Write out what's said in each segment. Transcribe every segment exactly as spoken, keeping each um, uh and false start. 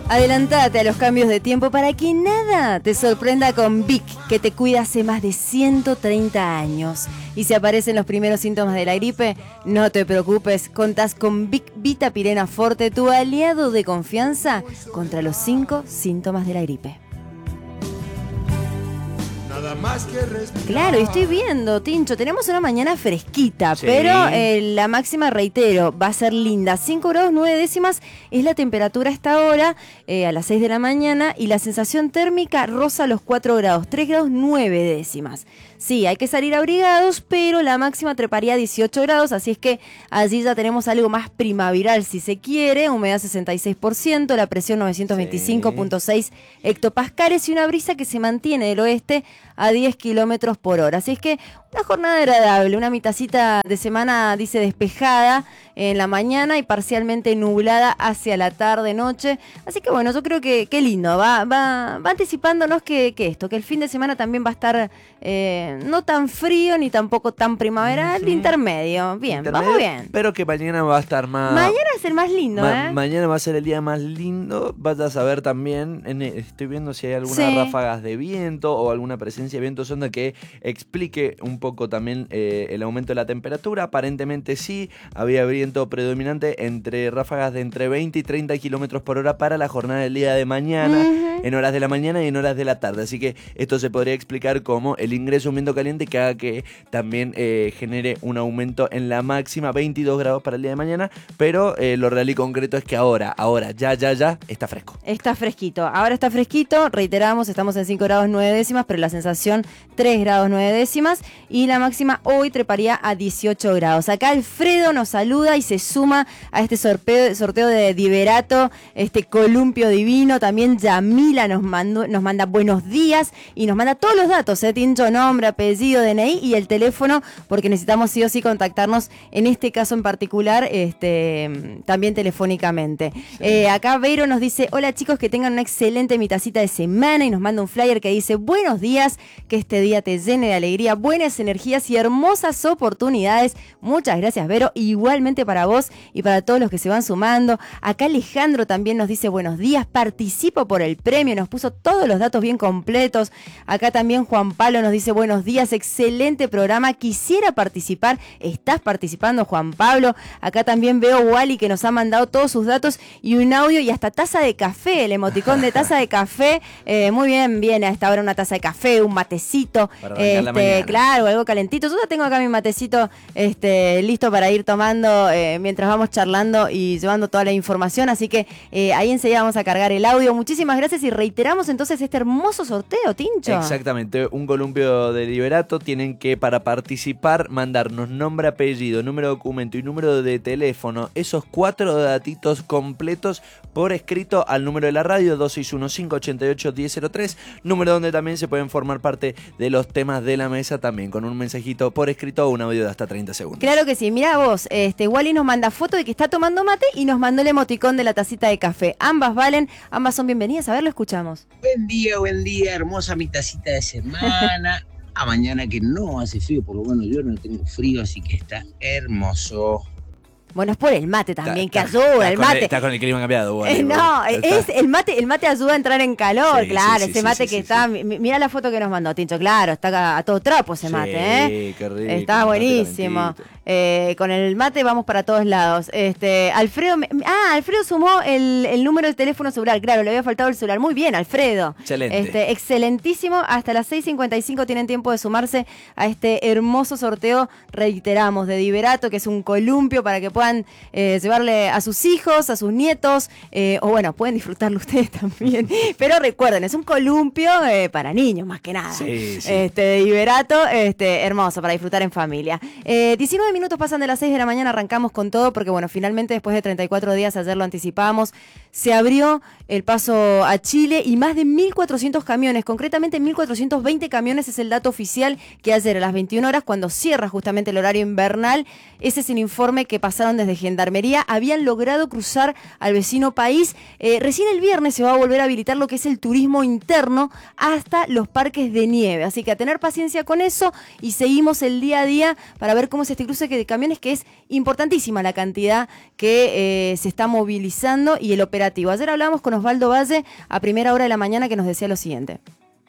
Adelantate a los cambios de tiempo para que nada te sorprenda con Vic, que te cuida hace más de ciento treinta años. Y si aparecen los primeros síntomas de la gripe, no te preocupes, contás con Vic Vita Pirena Forte, tu aliado de confianza contra los cinco síntomas de la gripe. Nada más que respirar. Claro, y estoy viendo, Tincho, tenemos una mañana fresquita, Sí. pero eh, la máxima, reitero, va a ser linda. cinco grados nueve décimas es la temperatura a esta hora, eh, a las seis de la mañana, y la sensación térmica roza los cuatro grados, tres grados nueve décimas. Sí, hay que salir abrigados, pero la máxima treparía a dieciocho grados, así es que allí ya tenemos algo más primaveral si se quiere, humedad sesenta y seis por ciento, la presión novecientos veinticinco punto seis hectopascales y una brisa que se mantiene del oeste a diez kilómetros por hora. Así es que una jornada agradable, una mitacita de semana, dice, despejada en la mañana y parcialmente nublada hacia la tarde-noche. Así que bueno, yo creo que qué lindo, va, va, va anticipándonos que, que esto, que el fin de semana también va a estar eh, no tan frío ni tampoco tan primaveral, Ujú. intermedio. Bien, Intermedio, vamos bien. Pero que mañana va a estar más... Mañana va a ser más lindo, Ma- ¿eh? Mañana va a ser el día más lindo. Vas a saber también, en- estoy viendo si hay algunas Sí. ráfagas de viento o alguna presencia de viento sonda que explique un poco también eh, el aumento de la temperatura. Aparentemente sí, había viento predominante entre ráfagas de entre veinte y treinta kilómetros por hora para la jornada del día de mañana, Ujú. en horas de la mañana y en horas de la tarde. Así que esto se podría explicar como el ingreso de un viento caliente que haga que también eh, genere un aumento en la máxima, veintidós grados para el día de mañana, pero eh, lo real y concreto es que ahora, ahora, ya, ya, ya, está fresco. Está fresquito, ahora está fresquito, reiteramos, estamos en cinco grados nueve décimas, pero la sensación tres grados nueve décimas y la máxima hoy treparía a dieciocho grados. Acá Alfredo nos saluda y se suma a este sorteo, sorteo de Diverato, este columpio divino. También Yamila nos, mandó, nos manda buenos días y nos manda todos los datos, ¿eh? Tincho, nombre, apellido, D N I y el teléfono, porque necesitamos sí o sí contactarnos en este caso en particular, este, también telefónicamente. Sí. Eh, acá Vero nos dice, hola chicos, que tengan una excelente mitacita de semana, y nos manda un flyer que dice, buenos días, que este día te llene de alegría, buenas energías y hermosas oportunidades. Muchas gracias, Vero, igualmente para vos y para todos los que se van sumando. Acá Alejandro también nos dice, buenos días, participo por el premio, nos puso todos los datos bien completos. Acá también Juan Pablo nos dice, buenos días, excelente programa, quisiera participar. ¿Estás participando, Juan Pablo? Acá también veo Wally, que nos ha mandado todos sus datos y un audio y hasta taza de café, el emoticón de taza de café. Eh, muy bien, viene a esta hora una taza de café, un matecito, Para arrancar la este, mañana. claro, algo calentito. Yo ya tengo acá mi matecito este, listo para ir tomando eh, mientras vamos charlando y llevando toda la información, así que eh, ahí enseguida vamos a cargar el audio. Muchísimas gracias y reiteramos entonces este hermoso sorteo, Tincho. Exactamente, un columpio de Liberato. Tienen que, para participar, mandarnos nombre, apellido, número de documento y número de teléfono, esos cuatro datitos completos por escrito al número de la radio dos seis uno cinco, ocho ocho, uno cero cero tres, número donde también se pueden formar parte de los temas de la mesa, también con un mensajito por escrito o un audio de hasta treinta segundos. Claro que sí, mira vos, este, Wally nos manda foto de que está tomando mate y nos mandó el emoticón de la tacita de café. Ambas valen, ambas son bienvenidas, a ver, lo escuchamos. Buen día, buen día, hermosa mi tacita de semana. A mañana que no hace frío, por lo menos yo no tengo frío, así que está hermoso. Bueno, es por el mate también, Está- que ayuda, está el con mate. Está con el clima cambiado. Wally, Eh, no, Está- es el mate, el mate ayuda a entrar en calor, Sí, claro, sí, sí, ese sí, mate sí, que sí, está, sí. mi- mira la foto que nos mandó Tincho, claro, está a, a todo trapo ese mate, Sí, ¿eh? qué rico, Está mate buenísimo. calentito. Eh, con el mate vamos para todos lados. Este, Alfredo, me- ah, Alfredo sumó el, el número de teléfono celular, claro, le había faltado el celular. Muy bien, Alfredo. Excelente. Este, excelentísimo. Hasta las seis cincuenta y cinco tienen tiempo de sumarse a este hermoso sorteo, reiteramos, de Diverato, que es un columpio para que puedan eh, llevarle a sus hijos, a sus nietos, eh, o bueno, pueden disfrutarlo ustedes también. Pero recuerden, es un columpio eh, para niños, más que nada. Sí, sí. Este, de Diverato, este, hermoso, para disfrutar en familia. Eh, diecinueve minutos pasan de las seis de la mañana, arrancamos con todo, porque bueno, finalmente después de treinta y cuatro días, ayer lo anticipábamos, se abrió el paso a Chile y más de mil cuatrocientos camiones, concretamente mil cuatrocientos veinte camiones es el dato oficial que ayer a las veintiuna horas, cuando cierra justamente el horario invernal, ese es el informe que pasaron pasaron desde Gendarmería, habían logrado cruzar al vecino país. Eh, recién el viernes se va a volver a habilitar lo que es el turismo interno hasta los parques de nieve. Así que a tener paciencia con eso y seguimos el día a día para ver cómo es este cruce de camiones, que es importantísima la cantidad que eh, se está movilizando y el operativo. Ayer hablábamos con Osvaldo Valle a primera hora de la mañana, que nos decía lo siguiente.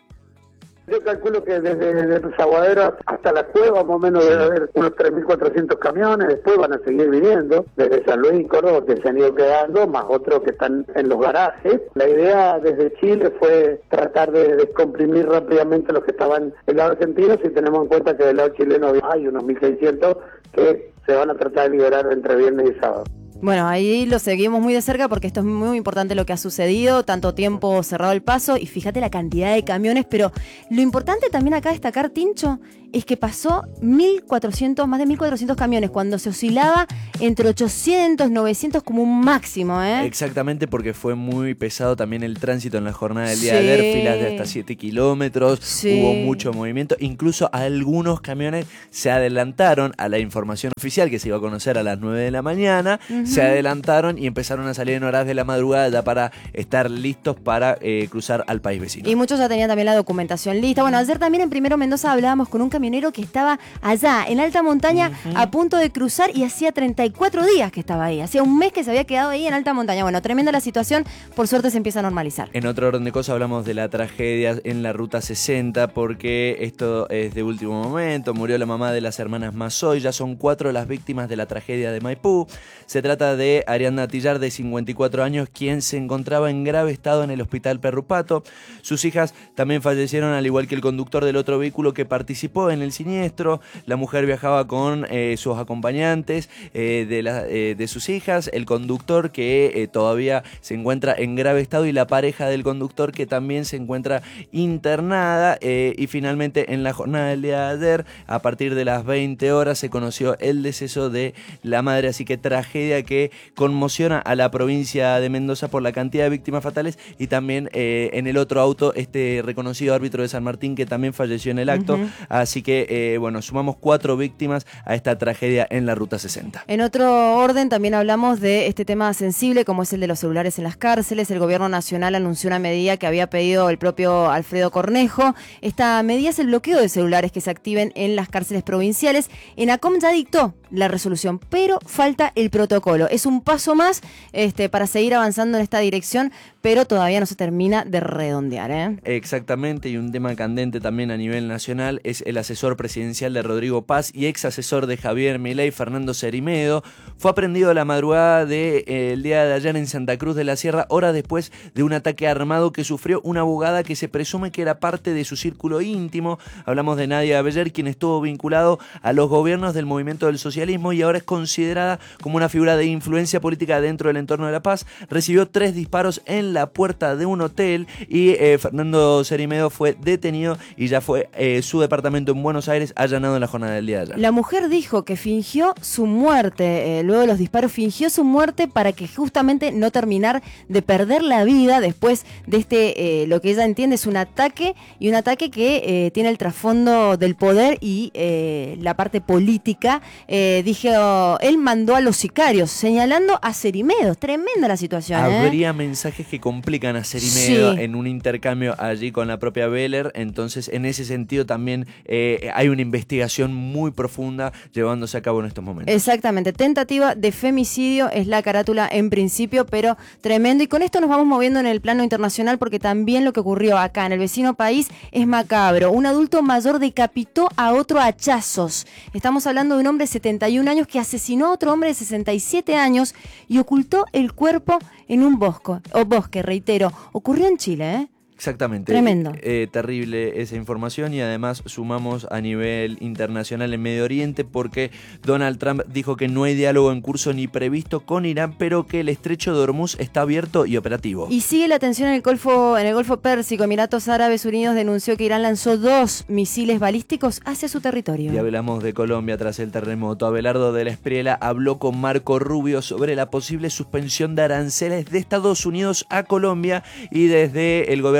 Yo calculo que desde Desaguadero hasta la cueva más o menos debe haber unos tres mil cuatrocientos camiones, después van a seguir viniendo, desde San Luis y Córdoba que se han ido quedando, más otros que están en los garajes. La idea desde Chile fue tratar de descomprimir rápidamente los que estaban del lado argentino, si tenemos en cuenta que del lado chileno hay unos mil seiscientos que se van a tratar de liberar entre viernes y sábado. Bueno, ahí lo seguimos muy de cerca porque esto es muy importante lo que ha sucedido, tanto tiempo cerrado el paso y fíjate la cantidad de camiones, pero lo importante también acá destacar, Tincho, es que pasó mil cuatrocientos, más de mil cuatrocientos camiones cuando se oscilaba entre ochocientos, novecientos como un máximo, ¿eh? Exactamente, porque fue muy pesado también el tránsito en la jornada del día Sí. de ayer, filas de hasta siete kilómetros, Sí. hubo mucho movimiento, incluso algunos camiones se adelantaron a la información oficial que se iba a conocer a las nueve de la mañana, uh-huh. se adelantaron y empezaron a salir en horas de la madrugada ya para estar listos para eh, cruzar al país vecino. Y muchos ya tenían también la documentación lista. Bueno, ayer también en Primero Mendoza hablábamos con un camionero que estaba allá, en alta montaña, uh-huh. a punto de cruzar y hacía treinta y cuatro días que estaba ahí. Hacía un mes que se había quedado ahí en alta montaña. Bueno, tremenda la situación. Por suerte se empieza a normalizar. En otro orden de cosas hablamos de la tragedia en la Ruta sesenta, porque esto es de último momento. Murió la mamá de las hermanas Mazoy. Ya son cuatro las víctimas de la tragedia de Maipú. Se trata de Ariadna Tillar, de cincuenta y cuatro años, quien se encontraba en grave estado en el hospital Perrupato. Sus hijas también fallecieron, al igual que el conductor del otro vehículo que participó en el siniestro. La mujer viajaba con eh, sus acompañantes eh, de, la, eh, de sus hijas, el conductor que eh, todavía se encuentra en grave estado y la pareja del conductor que también se encuentra internada. Eh, y finalmente en la jornada del día de ayer, a partir de las veinte horas, se conoció el deceso de la madre. Así que tragedia que conmociona a la provincia de Mendoza por la cantidad de víctimas fatales y también eh, en el otro auto este reconocido árbitro de San Martín que también falleció en el acto. Uh-huh. Así que eh, bueno, sumamos cuatro víctimas a esta tragedia en la Ruta sesenta. En otro orden también hablamos de este tema sensible como es el de los celulares en las cárceles. El gobierno nacional anunció una medida que había pedido el propio Alfredo Cornejo. Esta medida es el bloqueo de celulares que se activen en las cárceles provinciales. ENACOM ya dictó la resolución, pero falta el protocolo. Es un paso más este, para seguir avanzando en esta dirección, pero todavía no se termina de redondear, ¿eh? Exactamente, y un tema candente también a nivel nacional es el asesor presidencial de Rodrigo Paz y ex asesor de Javier Milei, Fernando Cerimedo. Fue aprendido la madrugada del de, eh, día de ayer en Santa Cruz de la Sierra, horas después de un ataque armado que sufrió una abogada que se presume que era parte de su círculo íntimo. Hablamos de Nadia Beller, quien estuvo vinculado a los gobiernos del movimiento del socialismo y ahora es considerada como una figura de influencia política dentro del entorno de La Paz. Recibió tres disparos en la puerta de un hotel y eh, Fernando Cerimedo fue detenido y ya fue eh, su departamento en Buenos Aires allanado en la jornada del día de ayer. La mujer dijo que fingió su muerte, eh, luego de los disparos fingió su muerte para que justamente no terminar de perder la vida después de este, eh, lo que ella entiende es un ataque y un ataque que eh, tiene el trasfondo del poder y eh, la parte política. Eh, dijo, él mandó a los sicarios señalando a Cerimedo. Tremenda la situación. Habría ¿eh? mensajes que complican a Cerimedo sí. en un intercambio allí con la propia Beller, entonces en ese sentido también eh, hay una investigación muy profunda llevándose a cabo en estos momentos. Exactamente, tentativa de femicidio es la carátula en principio, pero tremendo. Y con esto nos vamos moviendo en el plano internacional porque también lo que ocurrió acá en el vecino país es macabro. Un adulto mayor decapitó a otro a hachazos. Estamos hablando de un hombre de setenta y un años que asesinó a otro hombre de sesenta y siete años y ocultó el cuerpo en un bosque, o bosque, reitero. Ocurrió en Chile, ¿eh? Exactamente. Tremendo. Eh, terrible esa información y además sumamos a nivel internacional en Medio Oriente porque Donald Trump dijo que no hay diálogo en curso ni previsto con Irán, pero que el estrecho de Hormuz está abierto y operativo. Y sigue la tensión en el Golfo, en el Golfo Pérsico. Emiratos Árabes Unidos denunció que Irán lanzó dos misiles balísticos hacia su territorio. Y hablamos de Colombia tras el terremoto. Abelardo de la Espriella habló con Marco Rubio sobre la posible suspensión de aranceles de Estados Unidos a Colombia y desde el gobierno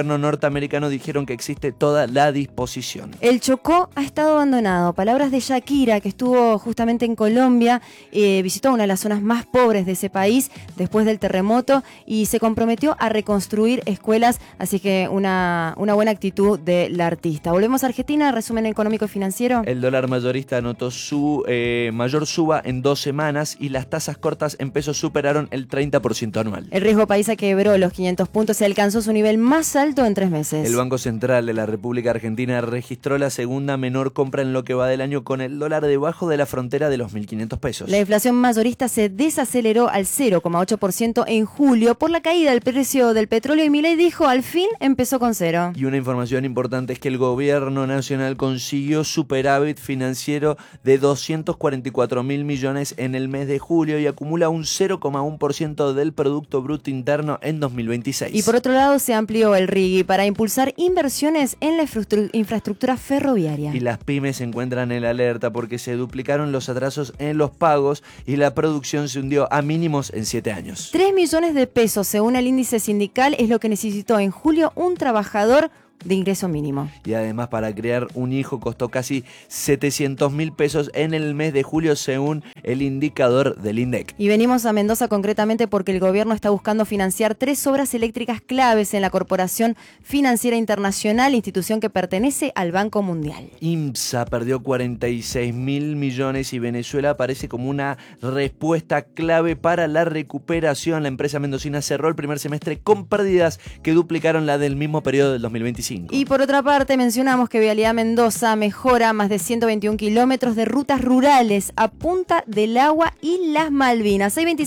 gobierno norteamericano dijeron que existe toda la disposición. El Chocó ha estado abandonado. Palabras de Shakira, que estuvo justamente en Colombia, eh, visitó una de las zonas más pobres de ese país después del terremoto y se comprometió a reconstruir escuelas, así que una, una buena actitud de la artista. Volvemos a Argentina, resumen económico y financiero. El dólar mayorista anotó su eh, mayor suba en dos semanas y las tasas cortas en pesos superaron el treinta por ciento anual. El riesgo paisa quebró los quinientos puntos y alcanzó su nivel más alto en tres meses. El Banco Central de la República Argentina registró la segunda menor compra en lo que va del año con el dólar debajo de la frontera de los mil quinientos pesos. La inflación mayorista se desaceleró al cero coma ocho por ciento en julio por la caída del precio del petróleo y Milei dijo al fin empezó con cero. Y una información importante es que el gobierno nacional consiguió superávit financiero de doscientos cuarenta y cuatro mil millones en el mes de julio y acumula un cero coma uno por ciento del Producto Bruto Interno en dos mil veintiséis. Y por otro lado se amplió el RIGI para impulsar inversiones en la infraestructura ferroviaria. Y las pymes se encuentran en la alerta porque se duplicaron los atrasos en los pagos y la producción se hundió a mínimos en siete años. Tres millones de pesos, según el índice sindical, es lo que necesitó en julio un trabajador de ingreso mínimo. Y además para criar un hijo costó casi setecientos mil pesos en el mes de julio según el indicador del INDEC. Y venimos a Mendoza concretamente porque el gobierno está buscando financiar tres obras eléctricas claves en la Corporación Financiera Internacional, institución que pertenece al Banco Mundial. IMSA perdió cuarenta y seis mil millones y Venezuela aparece como una respuesta clave para la recuperación. La empresa mendocina cerró el primer semestre con pérdidas que duplicaron la del mismo periodo del dos mil veinticinco. Y por otra parte mencionamos que Vialidad Mendoza mejora más de ciento veintiún kilómetros de rutas rurales a Punta del Agua y las Malvinas.